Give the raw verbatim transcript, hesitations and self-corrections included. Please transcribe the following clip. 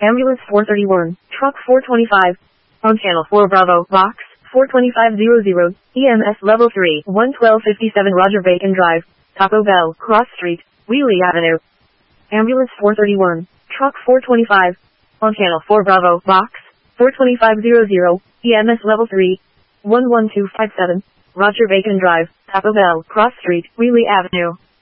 Ambulance four thirty-one, Truck four twenty-five. On Channel four Bravo, Box four twenty-five hundred, E M S Level three, one twelve fifty-seven Roger Bacon Drive, Taco Bell, Cross Street, Wheelie Avenue. Ambulance four thirty-one, Truck four twenty-five. On Channel four Bravo, Box four twenty-five hundred, E M S Level three, one one two five seven, Roger Bacon Drive, Taco Bell, Cross Street, Wheelie Avenue.